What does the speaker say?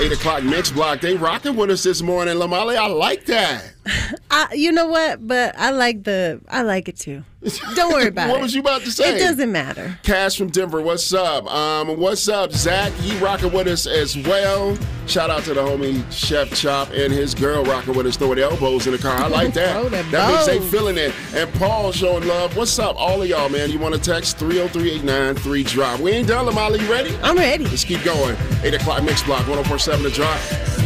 8 o'clock mix block. They rocking with us this morning, Lamali. I like that. You know what? But I like it too. Don't worry about it. What was you about to say? It doesn't matter. Cash from Denver, what's up? What's up, Zach? You rocking with us as well. Shout out to the homie Chef Chop and his girl rocking with us, throwing elbows in the car. I like that. That means they feeling it. And Paul showing love. What's up, all of y'all, man? You want to text 303-893-DROP. We ain't done, Lamali. You ready? I'm ready. Let's keep going. 8 o'clock mix block, 104.7 The Drop.